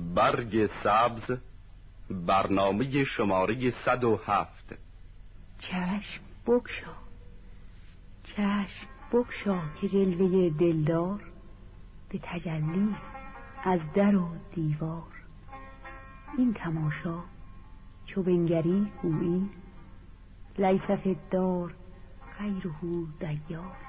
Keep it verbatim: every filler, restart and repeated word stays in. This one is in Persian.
برگ سبز، برنامه شماره صد و هفت. چشم بگشا، چشم بگشا که جلوه دلدار به تجلیست از در و دیوار. این تماشا چو بنگری گویی لیس فی الدار غیره دیار.